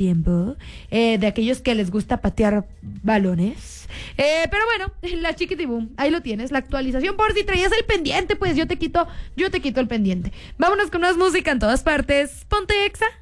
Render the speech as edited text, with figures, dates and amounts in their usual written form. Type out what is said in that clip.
tiempo, de aquellos que les gusta patear balones. Pero bueno, la Chiquitibum, ahí lo tienes, la actualización, por si traías el pendiente, pues yo te quito el pendiente. Vámonos con más música en todas partes. Ponte Exa.